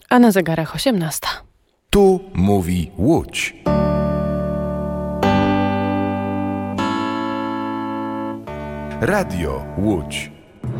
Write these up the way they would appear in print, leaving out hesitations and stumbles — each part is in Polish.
A na zegarach 18. Tu mówi Łódź. Radio Łódź.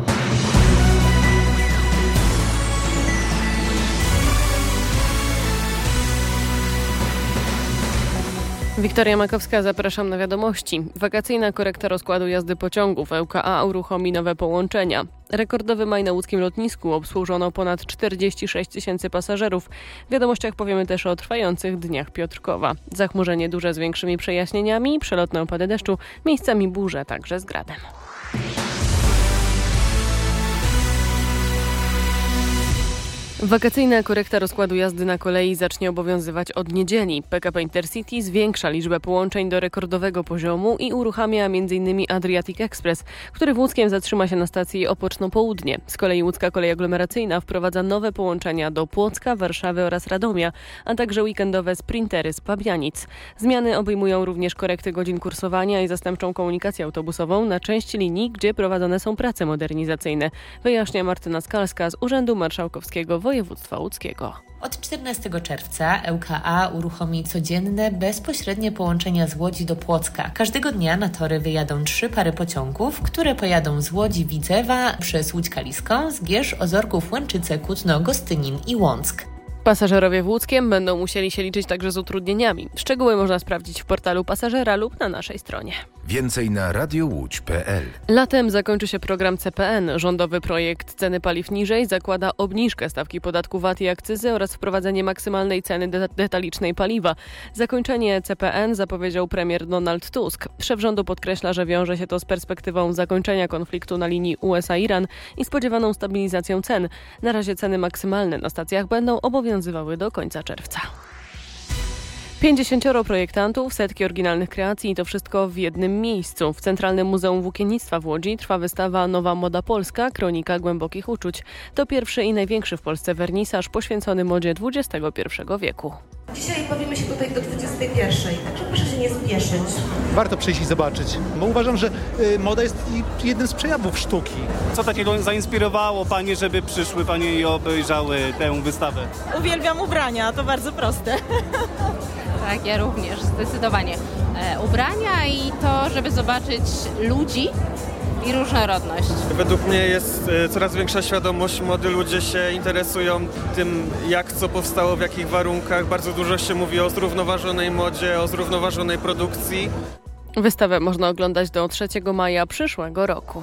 Wiktoria Makowska, zapraszam na wiadomości. Wakacyjna korekta rozkładu jazdy pociągów. ŁKA uruchomi nowe połączenia. Rekordowy maj na łódzkim lotnisku. Obsłużono ponad 46 tysięcy pasażerów. W wiadomościach powiemy też o trwających dniach Piotrkowa. Zachmurzenie duże z większymi przejaśnieniami, przelotne opady deszczu, miejscami burze, także z gradem. Wakacyjna korekta rozkładu jazdy na kolei zacznie obowiązywać od niedzieli. PKP Intercity zwiększa liczbę połączeń do rekordowego poziomu i uruchamia m.in. Adriatic Express, który w Łódzkiem zatrzyma się na stacji Opoczno-Południe. Z kolei Łódzka Kolej Aglomeracyjna wprowadza nowe połączenia do Płocka, Warszawy oraz Radomia, a także weekendowe sprintery z Pabianic. Zmiany obejmują również korekty godzin kursowania i zastępczą komunikację autobusową na części linii, gdzie prowadzone są prace modernizacyjne. Wyjaśnia Martyna Skalska z Urzędu Marszałkowskiego Województwa Łódzkiego. Od 14 czerwca ŁKA uruchomi codzienne, bezpośrednie połączenia z Łodzi do Płocka. Każdego dnia na tory wyjadą 3 pary pociągów, które pojadą z Łodzi Widzewa przez Łódź Kaliską, Zgierz, Ozorków, Łęczyce, Kutno, Gostynin i Łąck. Pasażerowie w Łódzkiem będą musieli się liczyć także z utrudnieniami. Szczegóły można sprawdzić w portalu pasażera lub na naszej stronie. Więcej na radiołódź.pl. Latem zakończy się program CPN. Rządowy projekt ceny paliw niżej zakłada obniżkę stawki podatku VAT i akcyzy oraz wprowadzenie maksymalnej ceny detalicznej paliwa. Zakończenie CPN zapowiedział premier Donald Tusk. Szef rządu podkreśla, że wiąże się to z perspektywą zakończenia konfliktu na linii USA-Iran i spodziewaną stabilizacją cen. Na razie ceny maksymalne na stacjach będą obowiązywały do końca czerwca. 50 projektantów, setki oryginalnych kreacji i to wszystko w jednym miejscu. W Centralnym Muzeum Włókiennictwa w Łodzi trwa wystawa Nowa Moda Polska – Kronika głębokich uczuć. To pierwszy i największy w Polsce wernisaż poświęcony modzie XXI wieku. Dzisiaj bawimy się tutaj do 21, także proszę się nie spieszyć. Warto przyjść i zobaczyć, bo uważam, że moda jest jednym z przejawów sztuki. Co takiego zainspirowało Panie, żeby przyszły Panie i obejrzały tę wystawę? Uwielbiam ubrania, to bardzo proste. Tak, ja również, zdecydowanie. Ubrania i to, żeby zobaczyć ludzi i różnorodność. Według mnie jest coraz większa świadomość mody. Ludzie się interesują tym, jak co powstało, w jakich warunkach. Bardzo dużo się mówi o zrównoważonej modzie, o zrównoważonej produkcji. Wystawę można oglądać do 3 maja przyszłego roku.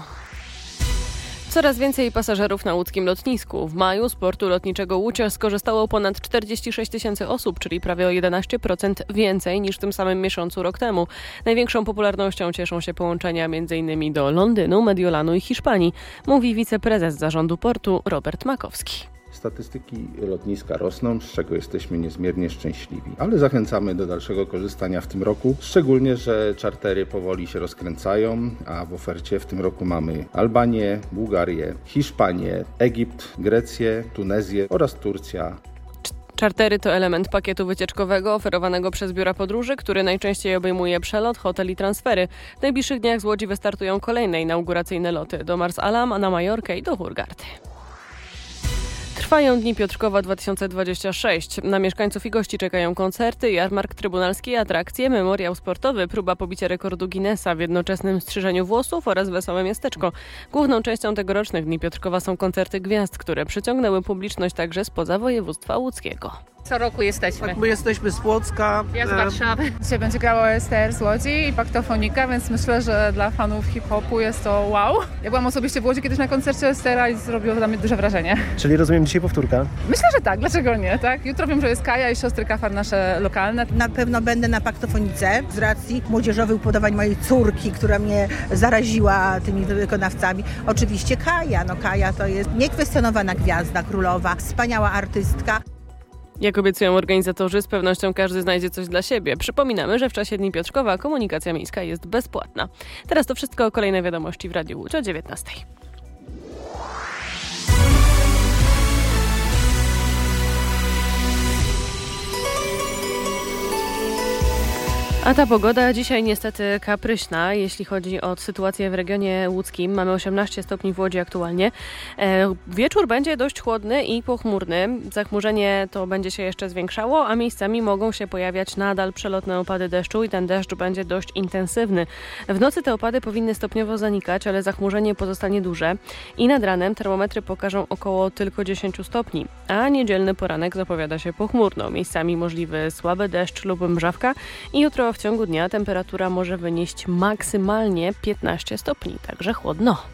Coraz więcej pasażerów na łódzkim lotnisku. W maju z portu lotniczego Łódź skorzystało ponad 46 tysięcy osób, czyli prawie o 11% więcej niż w tym samym miesiącu rok temu. Największą popularnością cieszą się połączenia m.in. do Londynu, Mediolanu i Hiszpanii, mówi wiceprezes zarządu portu Robert Makowski. Statystyki lotniska rosną, z czego jesteśmy niezmiernie szczęśliwi, ale zachęcamy do dalszego korzystania w tym roku, szczególnie, że czartery powoli się rozkręcają, a w ofercie w tym roku mamy Albanię, Bułgarię, Hiszpanię, Egipt, Grecję, Tunezję oraz Turcja. Czartery to element pakietu wycieczkowego oferowanego przez biura podróży, który najczęściej obejmuje przelot, hotel i transfery. W najbliższych dniach z Łodzi wystartują kolejne inauguracyjne loty do Mars Alam, na Majorkę i do Hurgardy. Trwają Dni Piotrkowa 2026. Na mieszkańców i gości czekają koncerty, jarmark trybunalski, atrakcje, memoriał sportowy, próba pobicia rekordu Guinnessa w jednoczesnym strzyżeniu włosów oraz wesołe miasteczko. Główną częścią tegorocznych Dni Piotrkowa są koncerty gwiazd, które przyciągnęły publiczność także spoza województwa łódzkiego. Co roku jesteśmy. Tak, my jesteśmy z Płocka. Ja z Warszawy. Dzisiaj będzie grało STR z Łodzi i Paktofonika, więc myślę, że dla fanów hip-hopu jest to wow. Ja byłam osobiście w Łodzi kiedyś na koncercie STR i zrobiło to na mnie duże wrażenie. Czyli rozumiem dzisiaj powtórka? Myślę, że tak, dlaczego nie, tak? Jutro wiem, że jest Kaja i siostry Kafar nasze lokalne. Na pewno będę na Paktofonice z racji młodzieżowych upodobań mojej córki, która mnie zaraziła tymi wykonawcami. Oczywiście Kaja, Kaja to jest niekwestionowana gwiazda, królowa, wspaniała artystka. Jak obiecują organizatorzy, z pewnością każdy znajdzie coś dla siebie. Przypominamy, że w czasie Dni Piotrkowa komunikacja miejska jest bezpłatna. Teraz to wszystko, kolejne wiadomości w Radiu Łódź o 19:00. A ta pogoda dzisiaj niestety kapryśna, jeśli chodzi o sytuację w regionie łódzkim. Mamy 18 stopni w Łodzi aktualnie. Wieczór będzie dość chłodny i pochmurny. Zachmurzenie to będzie się jeszcze zwiększało, a miejscami mogą się pojawiać nadal przelotne opady deszczu i ten deszcz będzie dość intensywny. W nocy te opady powinny stopniowo zanikać, ale zachmurzenie pozostanie duże i nad ranem termometry pokażą około tylko 10 stopni, a niedzielny poranek zapowiada się pochmurno. Miejscami możliwy słaby deszcz lub mrzawka i jutro w ciągu dnia temperatura może wynieść maksymalnie 15 stopni, także chłodno.